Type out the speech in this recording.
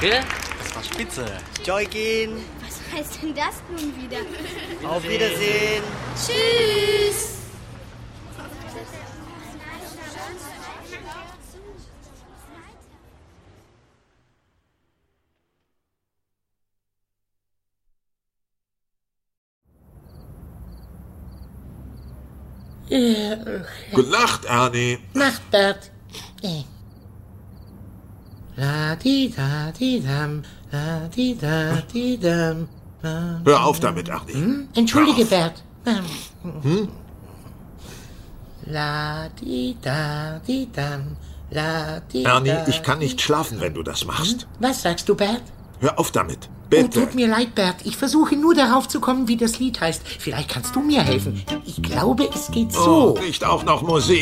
Danke, das war spitze. Joykin, Was heißt denn das nun wieder? auf Wiedersehen. Tschüss! Gute Nacht, Ernie. Nacht, Bert. La-di-da-di-dam, la-di-da-di-dam. Hör auf damit, Ernie. Entschuldige, Bert. La-di-da-di-dam, la-di-da. Ernie, ich kann nicht schlafen, wenn du das machst. Was sagst du, Bert? Hör auf damit. Oh, Bitte. tut mir leid, Bert. Ich versuche nur darauf zu kommen, wie das Lied heißt. Vielleicht kannst du mir helfen. Ich glaube, es geht so. Oh, nicht auch noch Musik.